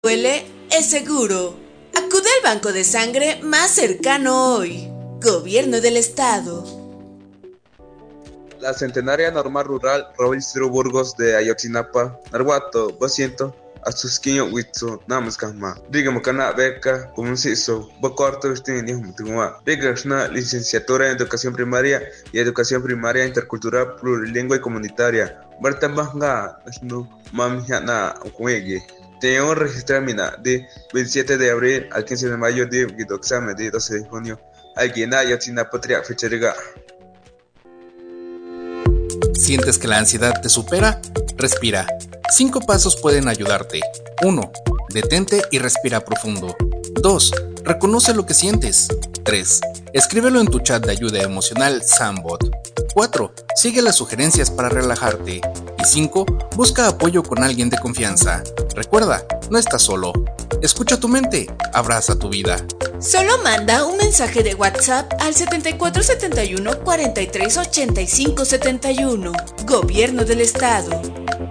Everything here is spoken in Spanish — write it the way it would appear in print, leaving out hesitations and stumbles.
duele, es seguro. Acude al banco de sangre más cercano hoy. Gobierno del Estado. La centenaria normal rural Robinstro Burgos de Ayotzinapa, Narwato, 200, Asusquiño Huitzo, Namaskama, Digamos Cana Beca, como se hizo, Bocorto, Digamos licenciatura en Educación Primaria y Educación Primaria Intercultural Plurilingüe y Comunitaria, Bartambanga, no Mamjana, Okwege. Tenía un registro mina de 27 de abril al 15 de mayo de examen de 12 de junio. Alguien Ayotzinapa Patria Fecheriga. ¿Sientes que la ansiedad te supera? Respira. 5 pasos pueden ayudarte. 1. Detente y respira profundo. 2. Reconoce lo que sientes. 3. Escríbelo en tu chat de ayuda emocional Sambot. 4. Sigue las sugerencias para relajarte. Y 5. Busca apoyo con alguien de confianza. Recuerda, no estás solo. Escucha tu mente, abraza tu vida. Solo manda un mensaje de WhatsApp al 7471 43 85 71. Gobierno del Estado.